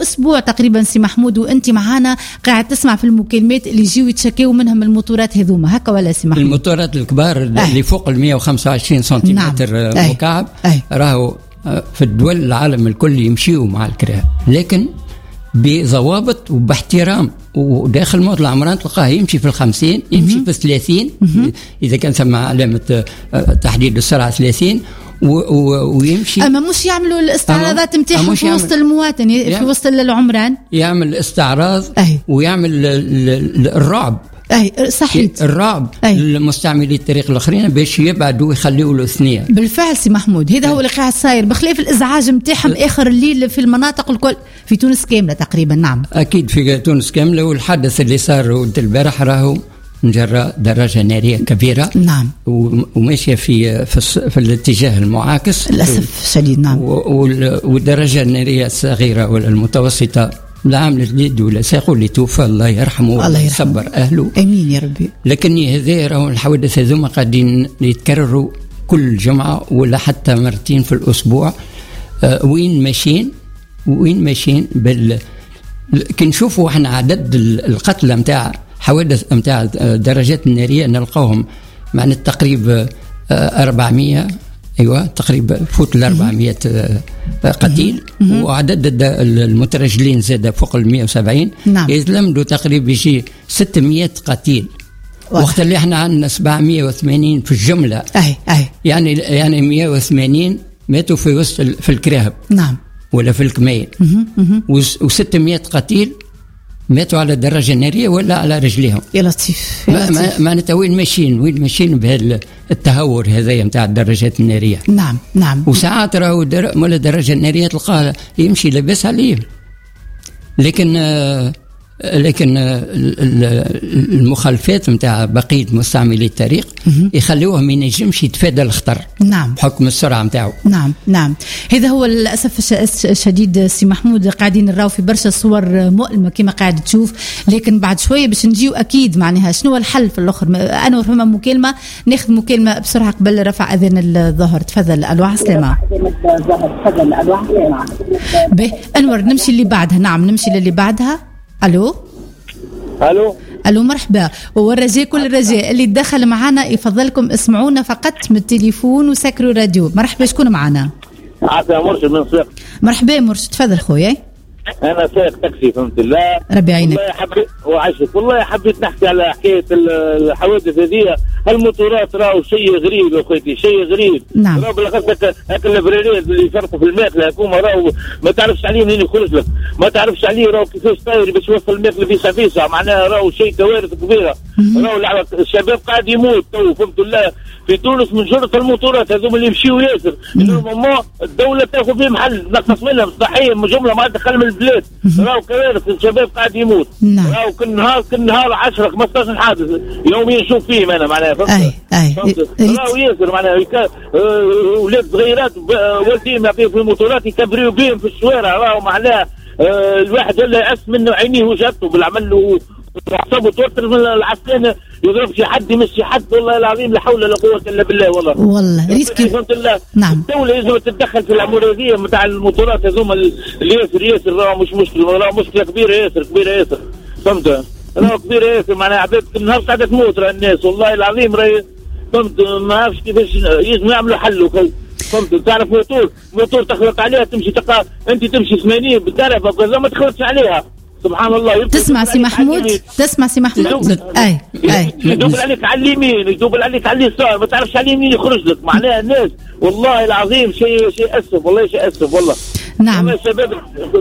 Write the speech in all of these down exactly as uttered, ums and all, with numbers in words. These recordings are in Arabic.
أسبوع تقريبا سي محمود وأنت معانا قاعد تسمع في المكالمات اللي يجيو يتشكيوا منهم الموتورات هذوما، هكا ولا سي محمود؟ الموتورات الكبار أه. اللي فوق ال مئة وخمسة وعشرين سنتيمتر نعم. مكعب أه. راهو في الدول العالم الكل يمشيوا مع الكراه، لكن بضوابط وباحترام. وداخل موت العمران تلقاه يمشي في الخمسين، يمشي في الثلاثين إذا كان سمع علامة تحديد السرعة ثلاثين، ويمشي. أما مش يعملوا الاستعراضات متاعهم في وسط المواطن، في وسط العمران يعمل استعراض أي. ويعمل الرعب أي صحيح الرعب للمستعملي الطريق الآخرين باش يبعدوا ويخليوا له ثنية. بالفعل سي محمود هذا هو اللي قاعد صاير، بخلاف الإزعاج متاعهم آخر الليل في المناطق الكل في تونس كاملة تقريبا. نعم أكيد في تونس كاملة. والحدث اللي صار ولد البارح راهو جراء دراجة نارية كبيرة نعم وماشية في في, في الاتجاه المعاكس للأسف شديد. نعم والدراجة النارية الصغيرة ولا المتوسطة لا عملت اليد ولا ساقوا اللي توفى الله يرحمه الله يصبر أهله أمين يا ربي. لكن هذا راهو الحوادث هذوما قاعدين يتكرروا كل جمعة ولا حتى مرتين في الأسبوع. أه وين ماشيين وين ماشيين بال كي نشوفوا احنا عدد القتلى متاع حوادث متاع الدراجات النارية نلقاهم معنا تقريبا أربعمية أيوة تقريبا فوت الأربعمية قتيل، وعدد المترجلين زاد فوق المئة وسبعين. نعم. يتلمدوا تقريبا يجي ستمئة قتيل، وقت اللي احنا عندنا سبعمئة وثمانين في الجملة. أي أي يعني يعني مئة وثمانين ماتوا في وسط في الكراهب. نعم. ولا في الكمين، وستمئة قتيل ماتوا على الدراجة النارية ولا على رجليهم. يا لطيف ما ما معناتها وين ماشيين وين ماشيين بهذا التهور هذايا نتاع الدراجات النارية. نعم نعم. وساعات راهو در... مولا الدراجة النارية تلقاه يمشي لاباس عليه، لكن آه لكن المخالفات نتاع بقيه مستعملي الطريق يخلوه ما ينجمش يتفادى الخطر. نعم. بحكم السرعه نتاعو. نعم نعم. هذا هو للاسف الشديد سي محمود، قاعدين نراو في برشا صور مؤلمه كما قاعد تشوف، لكن بعد شويه باش نجيو اكيد معناها شنو الحل في الاخر. انا وفما مكالمه، ناخذ مكالمه بسرعه قبل رفع اذان الظهر. تفضل. الو عسلامه. تفضل. الو عسلامه. به انور نمشي اللي بعدها. نعم نمشي للي بعدها. الو الو الو مرحبا. والرجاء كل الرجاء اللي تدخل معنا يفضلكم اسمعونا فقط من التليفون وسكروا راديو. مرحبا. شكون معنا؟ عسى مرشد من صيق. مرحبا مرشد. تفضل خويا. انا سائق تاكسي فهمت الله. ربي يعينك. والله حبيت وعشت والله حبيت نحكي على حكايه الحوادث هذه. الموتورات راهو شيء غريب يا اخوتي، شيء غريب. نعم. راهو بالاخص هاك الابراريات اللي يفرقوا في الماكله هكوما راهو ما تعرفش عليه منين يخرج لك، ما تعرفش عليه راهو كيفاش طاير باش يوصل الماكله فيسع فيسع، معناها راهو شيء كوارث كبيره. راهو الشباب قاعد يموت تو فهمت الله في تونس من جرة الموتورات هذوما اللي يمشيوا ياسر. نورمالمون الدوله تاخذ فيهم حل، نقص منهم صحيا من جمله ما تدخل من البلاد. راهو كوارث الشباب قاعد يموت. راهو كل نهار كل نهار عشرة خمسطاش حادث يوميا نشوف فيه انا معناها فهمت. اي اي راهو ياسر معناها ولاد صغيرات والدين يعطيهم في الموتورات يكبروا بهم في الشوارع. راهو معناها الواحد ولا يأس منه عينيه وجهته بالعمل وحسابه توتر من العسكري يضرب شي حد يمشي حد. والله العظيم لا حول ولا قوه الا بالله. والله والله ريسك فهمت الله. نعم. الدوله لازم تتدخل في العموريه نتاع الموتورات هذوما اللي ياسر ياسر راهو مش مشكله، راهو مشكله كبيره ياسر كبيره ياسر فهمت. راهو كبيره ياسر معناها عباد النهار قاعده تموت راه الناس والله العظيم راهي فهمت. ما عرفش كيفاش يجب يعملوا حل فهمت. تعرف موتور موتور تخلط عليها تمشي تلقى انت تمشي ثمانين بالدرجه وكذا ما تخلطش عليها. سبحان الله. تسمع سي محمود تسمع سي محمود اي اي يدوب عليك على اليمين يدوب عليك على اليسار ما تعرفش على اليمين يخرج لك معناها الناس والله العظيم شيء شيء اسف والله شيء اسف والله. نعم. الشباب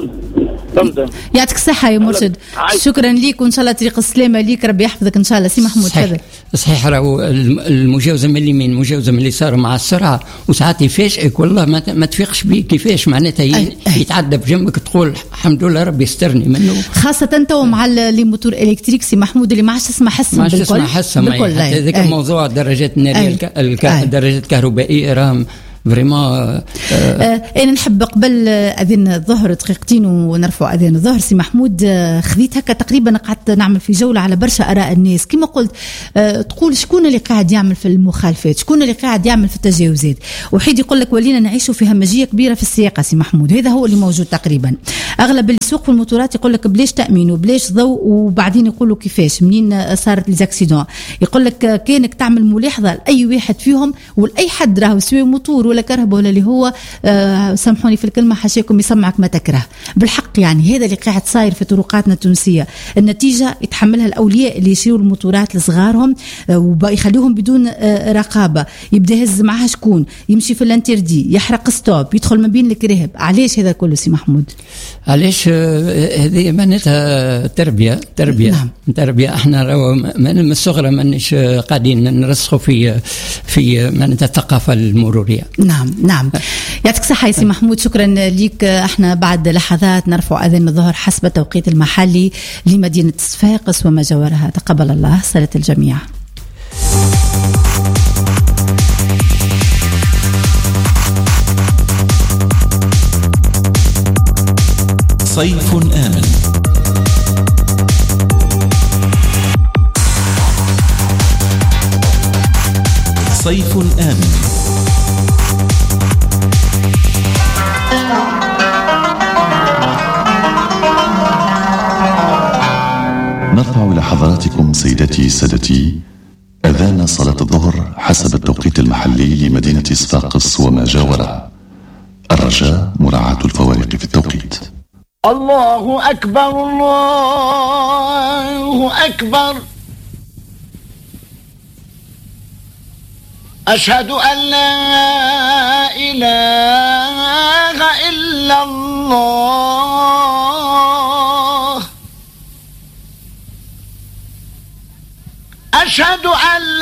فهمت. يعطيك الصحة يا مرشد. شكرا ليك وإن شاء الله طريق السلامة ليك ربي يحفظك إن شاء الله. سي محمود صحيح. صحيح راهو المجاوزة من اليمين مجاوزة من اليسار مع السرعة وساعات يفاجئك والله ما ما تفيقش بيه كيفاش معناتها يتعدى بجنبك تقول الحمد لله ربي يسترني منه. خاصة تو مع لي موتور إلكتريك سي محمود اللي ما عادش تسمع حسهم بالكل. ما عادش تسمع حسهم. هذاك موضوع الدراجات النارية الدراجات الكهربائية راهم فريمون. آه آه انا نحب قبل اذان الظهر دقيقتين ونرفع اذان الظهر سي محمود، آه خذيت هكا تقريبا قعدت نعمل في جوله على برشا اراء الناس كما قلت، آه تقول شكون اللي قاعد يعمل في المخالفات، شكون اللي قاعد يعمل في التجاوزات، وحيد يقول لك ولينا نعيشوا في همجيه كبيره في السياقه سي محمود. هذا هو اللي موجود تقريبا. اغلب اللي يسوق في الموتورات يقول لك بلاش تامين وبلاش ضوء، وبعدين يقولوا كيفاش منين صارت ليزاكسيدون، يقول لك كانك تعمل ملاحظه لاي واحد فيهم ولاي حد راهو سوي موتور ولا كرهبه ولا اللي هو آه سامحوني في الكلمه حاشاكم يسمعك ما تكره بالحق. يعني هذا اللي قاعد صاير في طرقاتنا التونسيه، النتيجه يتحملها الاولياء اللي يشيروا الموتورات لصغارهم آه ويخليهم بدون آه رقابه، يبدا يهز معها شكون، يمشي في الانتردي، يحرق ستوب، يدخل ما بين الكراهب. علاش هذا كله سي محمود؟ علاش هذه معناتها تربيه تربيه نعم. تربيه. احنا من الصغرى مانيش قاعدين نرسخوا في في معناتها الثقافه المروريه. نعم نعم. يعطيك الصحه يا سي محمود، شكرا ليك. احنا بعد لحظات نرفع اذان الظهر حسب التوقيت المحلي لمدينه صفاقس وما جاورها. تقبل الله صلاه الجميع. صيف آمن. صيف آمن. نرفع إلى حضراتكم سيدتي سادتي أذان صلاة الظهر حسب التوقيت المحلي لمدينة صفاقس وما جاورها. الرجاء مراعاة الفوارق في التوقيت. الله أكبر الله أكبر، أشهد أن لا إله إلا الله، أشهد أن